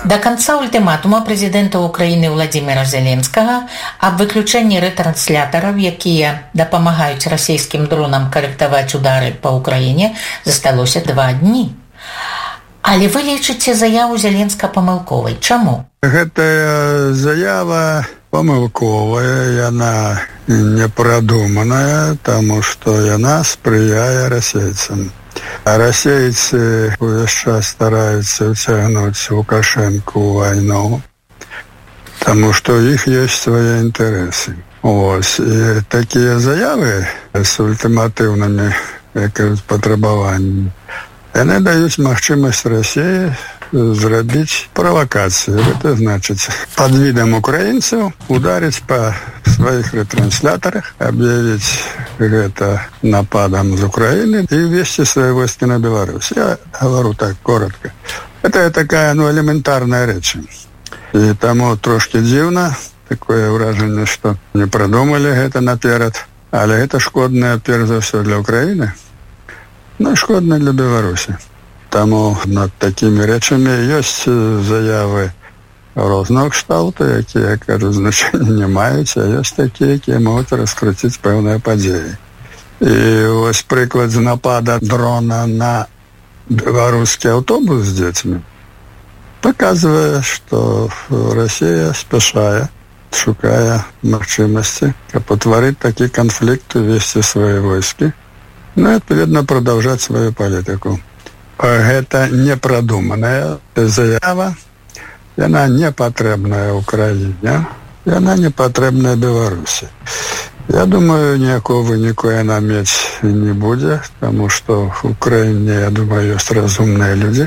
Да канца ультыматума прэзідэнта Украіны Владзіміра Зеленскага аб выключэнні рэтранслятораў, якія дапамагаюць расійскім дронам карэктаваць удары па Украіне, засталося 2 дні. Але вы лічыце заяву Зеленска памылковай. Чаму? Гэтая заява памылковая, яна непрадуманая, таму што яна спрыяе расейцам. А расейцы увесь час стараюцца ўцягнуць Лукашэнку ў вайну, таму што ў іх ёсць свае інтарэсы. Ось, і такія заявы з ультыматыўнымі патрабаваннямі, яны даюць магчымасць Расіі зрабіць правакацыю. Гэта значыць, пад відам украінцаў ударыць па сваіх рэтрансляторах, аб'явіць гэта нападам з Украіны і ввесці свае войскі на Беларусь. Я говорю так коротко. Это такая, элементарная рэч. І таму трошки дзіўна, такое ўражанне, што не прадумалі гэта наперад, але гэта шкодна перш за ўсё для Украіны, і шкодна для Беларусі. Таму над такімі рэчамі ёсць заявы розного кшталту, якія, кажу, значэння не маюць, а ёсць такія, якія могуць раскруціць пэўныя падзеі. І вось прыклад з напада дрона на беларускі аўтобус з дзецьмі паказвае, што Расія спяшае, шукае магчымасці, каб утварыць такі канфлікт, увесці свае войскі, і, адпаведна, прадаўжаць сваю палітыку. Гэта непрадуманая заява, яна не патрэбная Украіне, яна не патрэбная Беларусі. Я думаю, ніякого выніку яна мець не будзе, таму што в Украіне, я думаю, ёсць разумныя людзі,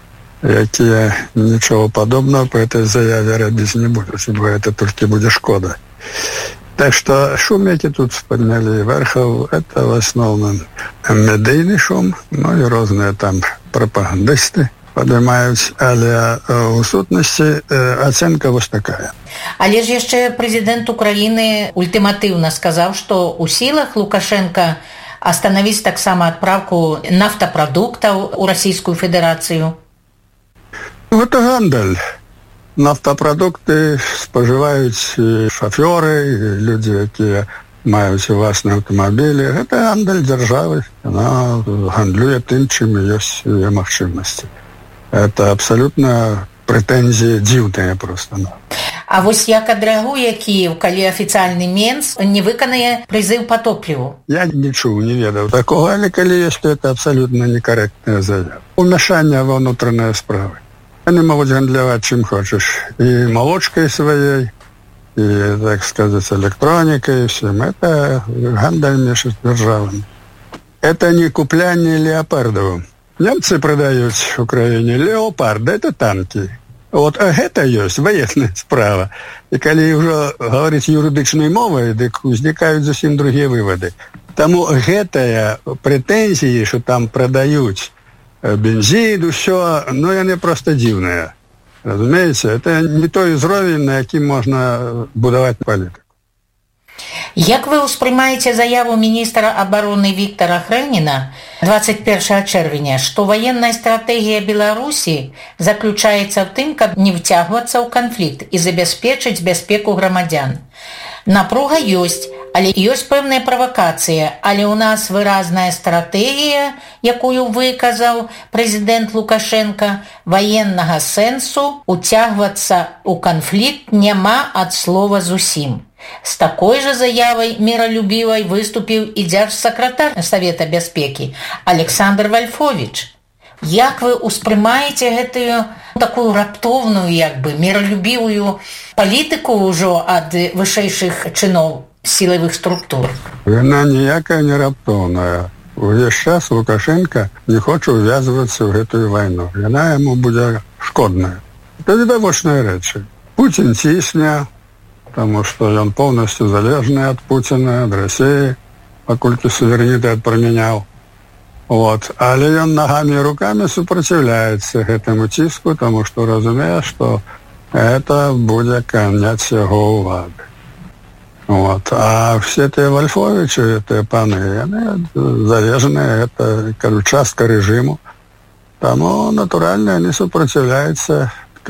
якія нічого падобнага па гэтай заяве рабіць не будуць, бо гэта толькі будзе шкода. Так што шум, які тут паднялі верхаў, это в асноўным медыйны шум, і розныя там прапагандысты падымаюць, але у сутнасці ацэнка вось такая. Але ж яшчэ прэзідэнт Украіны ультыматыўна сказаў, што ў сілах Лукашенка астанавіць таксама адпраўку нафтапрадуктаў у Расійскую Федэрацыю. Гэта гандаль. Нафтапрадукты спажываюць шафёры, людзі, якія маюць уласныя аўтамабілі. Гэта гандаль дзяржавы. Яна гандлюе тым, чым ёсць яе магчымасці. Это абсалютна прэтэнзіі дзіўныя проста. А вось як адрэагуе Кіеў, калі афіцыяльны Менск не выканае прызыў па топліву? Я не чуў, не ведаў такога, але калі ёсць, то это абсалютна некарэктная заява. Умяшанне ва ўнутраныя справы. Яны могуць гандляваць чым хочаш. І малочкай сваёй, і, так сказаць, электронікай, всем. Это гандаль між дзяржавамі. Это не куплянне леопардаў. Немцы прадаюць у краіне леопарды, это танкі. Вот гэта ёсць ваенная справа. І калі ўжо гаварыць юрыдычнай мовай, дык узнікаюць зусім другія вывады. Таму гэтая прэтэнзіі, што там прадаюць бензин, усё, яны проста дзіўныя. Разумееце? Это не той узровень, на якім можна будаваць палітыку. Як вы ўспрымаеце заяву міністра абароны Віктара Хрэніна 21 чэрвеня, што ваенная стратэгія Беларусі заключаецца ў тым, каб не вцягвацца ў канфлікт і забяспечыць бяспеку грамадзян? Напруга ёсць, але ёсць пэўная правакацыя, але ў нас выразная стратэгія, якую выказаў прэзідэнт Лукашенка, ваеннага сэнсу уцягвацца ў канфлікт няма ад слова зусім. З такой жа заявай міралюбівай выступіў і дзяржсакратар Савета бяспекі Александр Вальфовіч. Як вы ўспрымаеце гэтую такую раптоўную, міралюбівую палітыку ўжо ад вышэйшых чыноў сілавых структур? Яна ніякая не раптоўная. Увесь час Лукашенко не хоча ўвязвацца ў гэтую вайну. Яна яму будзе шкодная. Это відавочныя рэчы. Пуцін цісне, таму што ён поўнасцю залежны ад Пуціна, ад Расіі, паколькі суверэнітэт прамяняў. Але ён нагамі і рукамі супраціўляецца гэтаму ціску, таму што разумее, што гэта будзе канец яго ўлады. А все тыя Вальфовічы, тыя паны, яны залежныя, гэта частка рэжыму. Таму, натуральна, яны супраціўляюцца